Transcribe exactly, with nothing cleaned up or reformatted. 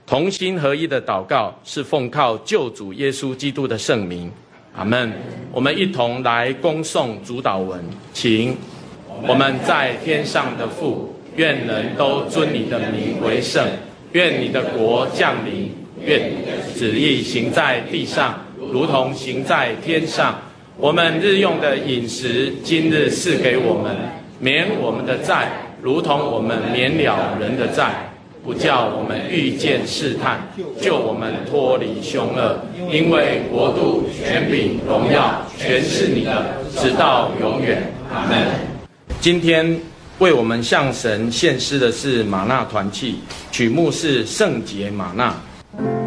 同心合一的祷告是奉靠救主耶稣基督的圣名，阿们。我们一同来恭诵主祷文，请。我们在天上的父，愿人都尊你的名为圣，愿你的国降临，愿你的旨意行在地上，如同行在天上。我们日用的饮食，今日赐给我们，免我们的债，如同我们免了人的债，不叫我们遇见试探，救我们脱离凶恶。因为国度、权柄、荣耀，全是你的，直到永远。阿们。今天为我们向神献诗的是玛纳团契，曲目是圣洁玛纳。